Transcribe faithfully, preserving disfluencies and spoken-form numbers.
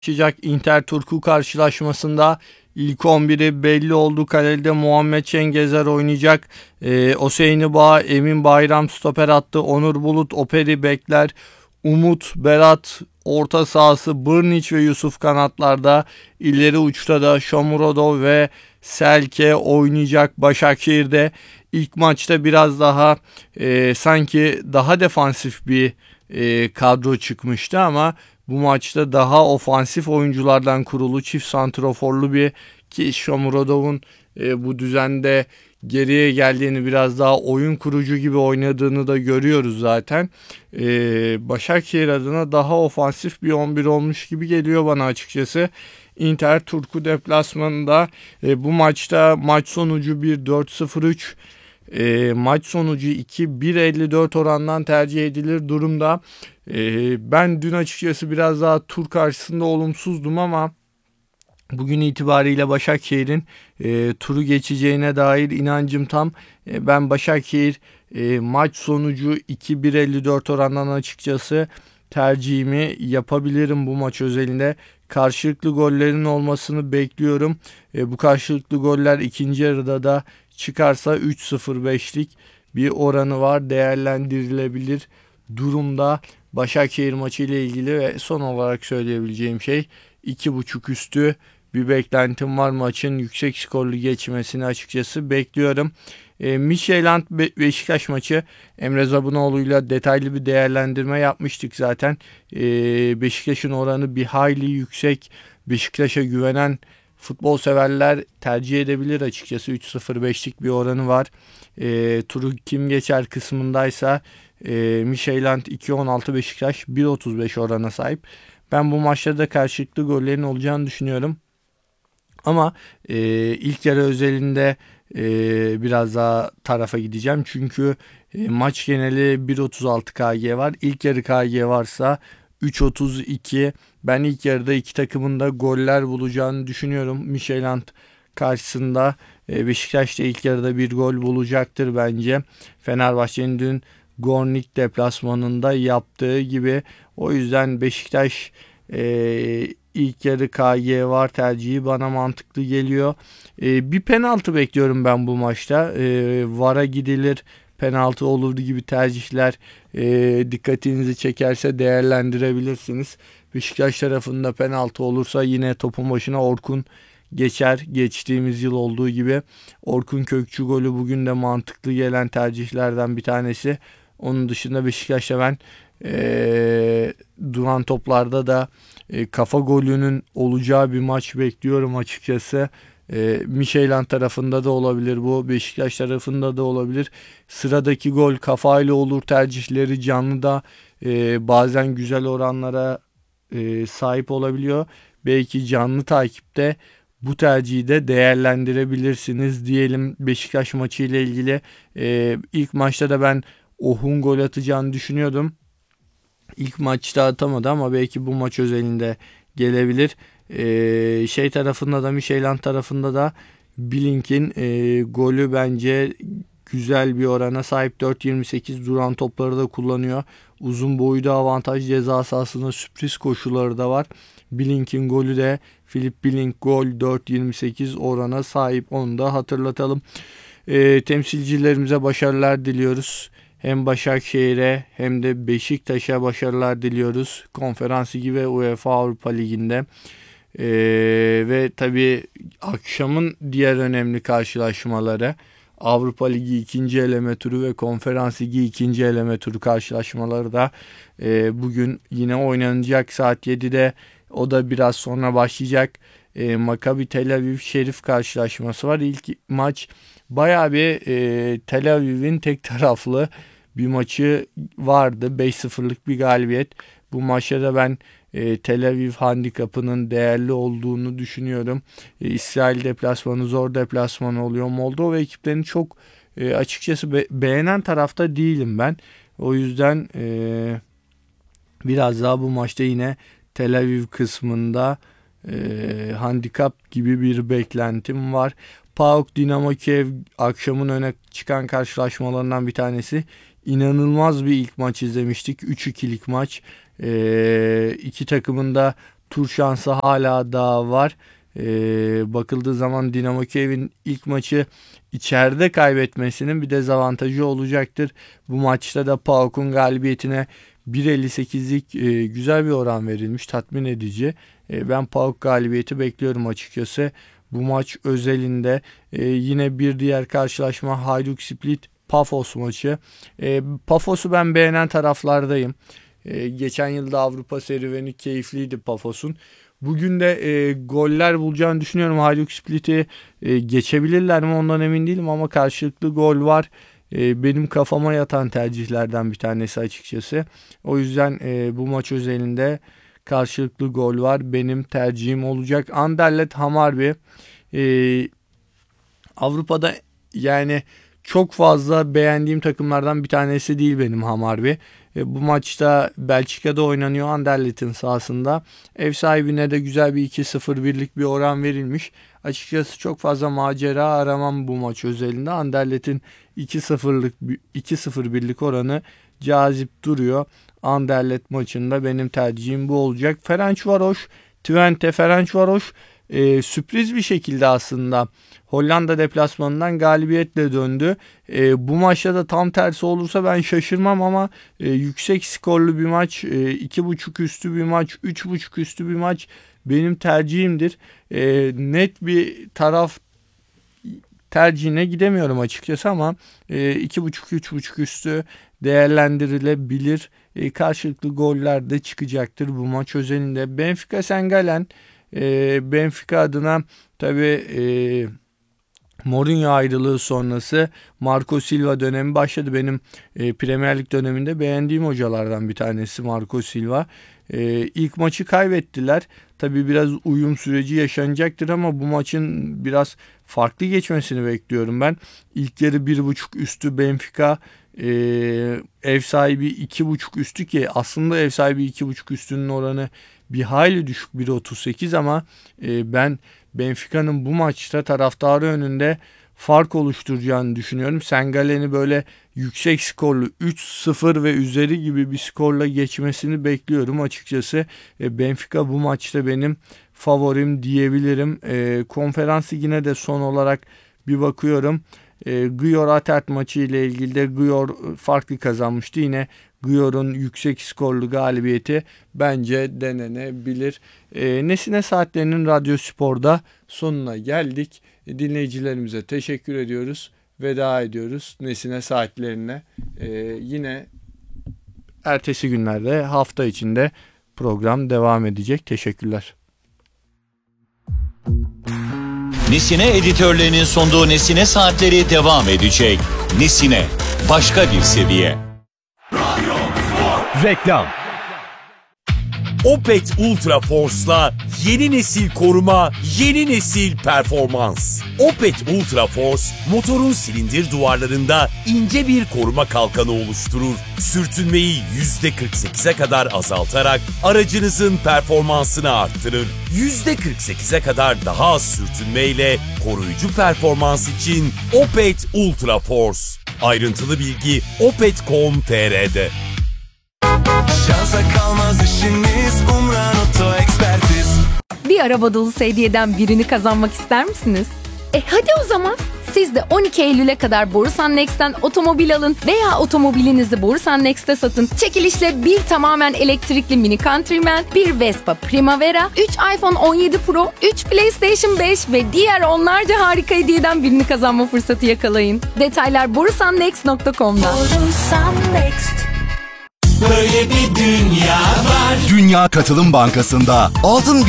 Başlayacak Inter Turku karşılaşmasında ilk on biri belli oldu. Kalede Muhammed Şengezer oynayacak. E, Oseyni Bağ, Emin Bayram stoper attı. Onur Bulut, Operi bekler. Umut, Berat orta sahası, Brnic ve Yusuf kanatlarda. İleri uçta da Shomurodov ve Selke oynayacak Başakşehir'de. İlk maçta biraz daha e, sanki daha defansif bir e, kadro çıkmıştı ama bu maçta daha ofansif oyunculardan kurulu çift santroforlu bir, ki Shomurodov'un e, bu düzende geriye geldiğini, biraz daha oyun kurucu gibi oynadığını da görüyoruz zaten. E, Başakşehir adına daha ofansif bir on bir olmuş gibi geliyor bana açıkçası. Inter Turku deplasmanında e, bu maçta maç sonucu bir dört sıfır üç, E, maç sonucu iki bir elli dört orandan tercih edilir durumda. E, ben dün açıkçası biraz daha tur karşısında olumsuzdum ama bugün itibariyle Başakşehir'in e, turu geçeceğine dair inancım tam. E, ben Başakşehir e, maç sonucu iki bir elli dört orandan açıkçası tercihimi yapabilirim bu maç özelinde. Karşılıklı gollerin olmasını bekliyorum. E, bu karşılıklı goller ikinci yarıda da çıkarsa üç sıfır beşlik bir oranı var. Değerlendirilebilir durumda Başakşehir maçı ile ilgili. Ve son olarak söyleyebileceğim şey, iki buçuk üstü bir beklentim var. Maçın yüksek skorlu geçmesini açıkçası bekliyorum. E, Midtjylland Be- Beşiktaş maçı, Emre Zabunoğlu'yla detaylı bir değerlendirme yapmıştık zaten. E, Beşiktaş'ın oranı bir hayli yüksek. Beşiktaş'a güvenen futbol severler tercih edebilir açıkçası. üç sıfır beşlik bir oranı var. E, turu kim geçer kısmındaysa e, Midtjylland iki on altı, Beşiktaş bir otuz beş orana sahip. Ben bu maçta da karşılıklı gollerin olacağını düşünüyorum. Ama e, ilk yarı özelinde e, biraz daha tarafa gideceğim. Çünkü e, maç geneli bir otuz altı K G var. İlk yarı K G varsa üç otuz iki. Ben ilk yarıda iki takımın da goller bulacağını düşünüyorum. Midtjylland karşısında e, Beşiktaş da ilk yarıda bir gol bulacaktır bence. Fenerbahçe'nin dün Gornik deplasmanında yaptığı gibi. O yüzden Beşiktaş e, ilk yarı K G var tercihi bana mantıklı geliyor. E, bir penaltı bekliyorum ben bu maçta. E, V A R'a gidilir, penaltı olur gibi tercihler e, dikkatinizi çekerse değerlendirebilirsiniz. Beşiktaş tarafında penaltı olursa yine topun başına Orkun geçer. Geçtiğimiz yıl olduğu gibi. Orkun Kökçü golü bugün de mantıklı gelen tercihlerden bir tanesi. Onun dışında Beşiktaş'ta ben e, duran toplarda da e, kafa golünün olacağı bir maç bekliyorum açıkçası. E, Midtjylland tarafında da olabilir bu. Beşiktaş tarafında da olabilir. Sıradaki gol kafayla olur tercihleri canlıda e, bazen güzel oranlara e, sahip olabiliyor. Belki canlı takipte bu tercihi de değerlendirebilirsiniz diyelim Beşiktaş maçı ile ilgili. E, ilk maçta da ben Ohun gol atacağını düşünüyordum. İlk maçta atamadı ama belki bu maç özelinde gelebilir. Ee, şey tarafında da, Midtjylland tarafında da Blink'in e, golü bence güzel bir orana sahip. dört yirmi sekiz duran topları da kullanıyor. Uzun boyu da avantaj, ceza sahasında sürpriz koşuları da var. Blink'in golü de, Philip Blink gol, dört yirmi sekiz orana sahip, onu da hatırlatalım. Ee, temsilcilerimize başarılar diliyoruz. Hem Başakşehir'e hem de Beşiktaş'a başarılar diliyoruz. Konferans Ligi ve UEFA Avrupa Ligi'nde. Ee, ve tabii akşamın diğer önemli karşılaşmaları, Avrupa Ligi ikinci eleme turu ve Konferans Ligi ikinci eleme turu karşılaşmaları da e, bugün yine oynanacak saat yedide. O da biraz sonra başlayacak. E, Maccabi Tel Aviv Şerif karşılaşması var. İlk maç bayağı bir e, Tel Aviv'in tek taraflı bir maçı vardı. beş sıfırlık bir galibiyet. Bu maçta da ben e, Tel Aviv handikapının değerli olduğunu düşünüyorum. E, İsrail deplasmanı zor deplasmanı oluyor. Moldova ekiplerini çok e, açıkçası be- beğenen tarafta değilim ben. O yüzden e, biraz daha bu maçta yine Tel Aviv kısmında e, handikap gibi bir beklentim var. PAOK Dinamo Kiev akşamın öne çıkan karşılaşmalarından bir tanesi. İnanılmaz bir ilk maç izlemiştik. üç ikilik maç. E, iki takımın da tur şansı hala daha var. Ee, bakıldığı zaman Dinamo Kiev'in ilk maçı içeride kaybetmesinin bir dezavantajı olacaktır. Bu maçta da PAOK'un galibiyetine bir elli sekizlik e, güzel bir oran verilmiş, tatmin edici. E, ben PAOK galibiyeti bekliyorum açıkçası. Bu maç özelinde e, yine bir diğer karşılaşma Hajduk Split Pafos maçı. E, Pafos'u ben beğenen taraflardayım. E, geçen yılda Avrupa serüveni keyifliydi Pafos'un. Bugün de e, goller bulacağını düşünüyorum. Hajduk Split'i e, geçebilirler mi ondan emin değilim ama karşılıklı gol var. E, benim kafama yatan tercihlerden bir tanesi açıkçası. O yüzden e, bu maç özelinde karşılıklı gol var. Benim tercihim olacak. Anderlecht Hammarby. E, Avrupa'da yani çok fazla beğendiğim takımlardan bir tanesi değil benim Hammarby. E, bu maçta Belçika'da oynanıyor, Anderlecht'in sahasında. Ev sahibine de güzel bir iki sıfır birlik bir oran verilmiş. Açıkçası çok fazla macera aramam bu maç özelinde. Anderlecht'in iki sıfırlık iki sıfır birlik oranı cazip duruyor. Anderlecht maçında benim tercihim bu olacak. Ferencvaros Twente Ferencvaros e, sürpriz bir şekilde aslında Hollanda deplasmanından galibiyetle döndü. E, bu maçta da tam tersi olursa ben şaşırmam ama e, yüksek skorlu bir maç, e, iki buçuk üstü bir maç, üç buçuk üstü bir maç benim tercihimdir. E, net bir taraf tercihine gidemiyorum açıkçası ama e, iki buçuk üç buçuk üstü değerlendirilebilir. E, karşılıklı goller de çıkacaktır bu maç özelinde. Benfica Sengalen, e, Benfica adına tabii e, Mourinho ayrılığı sonrası Marco Silva dönemi başladı. Benim e, Premier Lig döneminde beğendiğim hocalardan bir tanesi Marco Silva. E, ilk maçı kaybettiler. Tabii biraz uyum süreci yaşanacaktır ama bu maçın biraz farklı geçmesini bekliyorum ben. İlk yarı bir buçuk üstü Benfica, e, ev sahibi iki buçuk üstü ki aslında ev sahibi iki buçuk üstünün oranı bir hayli düşük bir otuz sekiz ama e, ben Benfica'nın bu maçta taraftarı önünde fark oluşturacağını düşünüyorum. Sengalen'i böyle yüksek skorlu üç sıfır ve üzeri gibi bir skorla geçmesini bekliyorum açıkçası. E, Benfica bu maçta benim favorim diyebilirim. E, konferans ligine de son olarak bir bakıyorum. E, Győr Atert maçı ile ilgili de Győr farklı kazanmıştı. Yine Győr'un yüksek skorlu galibiyeti bence denenebilir. E, Nesine Saatlerinin Radyo Spor'da sonuna geldik. E, dinleyicilerimize teşekkür ediyoruz. Veda ediyoruz Nesine Saatlerine. E, yine ertesi günlerde hafta içinde program devam edecek. Teşekkürler. Nesine editörlerinin sunduğu Nesine Saatleri devam edecek. Nesine, başka bir seviye. Reklam. Opet Ultra Force'la yeni nesil koruma, yeni nesil performans. Opet Ultra Force, motorun silindir duvarlarında ince bir koruma kalkanı oluşturur. Sürtünmeyi yüzde kırk sekize kadar azaltarak aracınızın performansını arttırır. yüzde kırk sekize kadar daha az sürtünmeyle koruyucu performans için Opet Ultra Force. Ayrıntılı bilgi opet nokta com nokta tr'de. Şansa kalmaz işiniz, Umran Oto Ekspertiz. Bir araba dolusu hediyeden birini kazanmak ister misiniz? E hadi o zaman. Siz de on iki Eylül'e kadar Borusan Next'ten otomobil alın veya otomobilinizi Borusan Next'te satın. Çekilişle bir tamamen elektrikli Mini Countryman, bir Vespa Primavera, üç iPhone on yedi Pro, üç PlayStation beş ve diğer onlarca harika hediyeden birini kazanma fırsatı yakalayın. Detaylar borusan next nokta com'da. Borusan Next. Böyle bir dünya var. Dünya Katılım Bankası'nda altın